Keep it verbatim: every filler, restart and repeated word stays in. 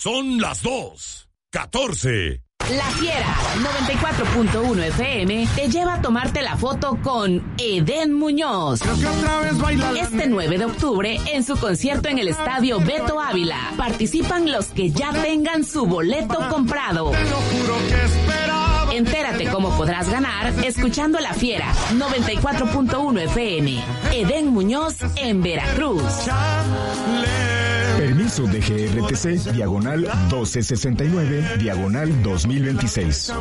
Son las dos, catorce. La Fiera noventa y cuatro punto uno F M te lleva a tomarte la foto con Edén Muñoz. Este nueve de octubre en su concierto en el Estadio Beto Ávila. Participan los que ya tengan su boleto comprado. Entérate cómo podrás ganar escuchando La Fiera noventa y cuatro punto uno F M. Edén Muñoz en Veracruz. Permiso de G R T C, diagonal doce sesenta y nueve, diagonal dos mil veintiséis.